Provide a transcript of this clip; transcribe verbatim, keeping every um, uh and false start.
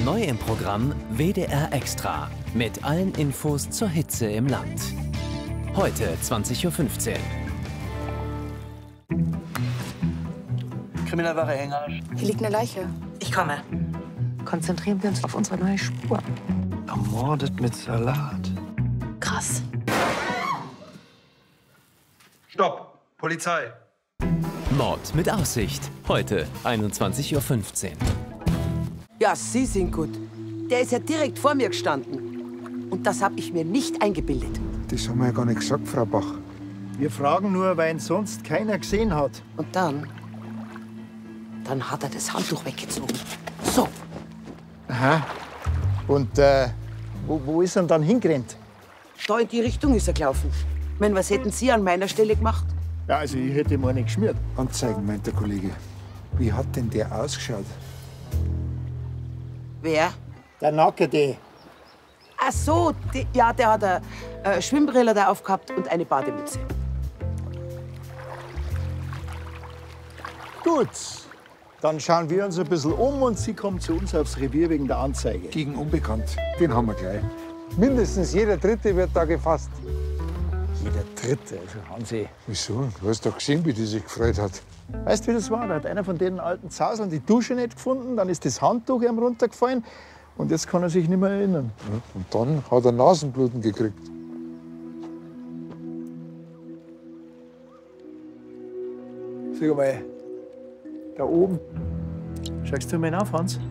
Neu im Programm W D R Extra mit allen Infos zur Hitze im Land. Heute zwanzig Uhr fünfzehn. Kriminalwache Engersch. Hier liegt eine Leiche. Ich komme. Konzentrieren wir uns auf unsere neue Spur. Ermordet mit Salat. Krass. Stopp! Polizei! Mord mit Aussicht. Heute einundzwanzig Uhr fünfzehn. Ja, Sie sind gut. Der ist ja direkt vor mir gestanden. Und das habe ich mir nicht eingebildet. Das haben wir ja gar nicht gesagt, Frau Bach. Wir fragen nur, weil ihn sonst keiner gesehen hat. Und dann, dann hat er das Handtuch weggezogen. So. Aha. Und äh, wo, wo ist er dann hingerannt? Da in die Richtung ist er gelaufen. Ich meine, was hätten Sie an meiner Stelle gemacht? Ja, also ich hätte ihm eine geschmiert. Anzeigen, meint der Kollege. Wie hat denn der ausgeschaut? Wer? Der Nackerte. Ach so, die, ja, der hat eine äh, Schwimmbrille da aufgehabt und eine Bademütze. Gut. Dann schauen wir uns ein bisschen um und Sie kommen zu uns aufs Revier wegen der Anzeige. Gegen Unbekannt. Den haben wir gleich. Mindestens jeder Dritte wird da gefasst. Jeder Dritte, also Hansi. Wieso? Du hast doch gesehen, wie die sich gefreut hat. Weißt du, wie das war? Da hat einer von den alten Zauseln die Dusche nicht gefunden, dann ist das Handtuch ihm runtergefallen und jetzt kann er sich nicht mehr erinnern. Ja, und dann hat er Nasenbluten gekriegt. Sag mal, da oben. Schaust du mal auf, Hans?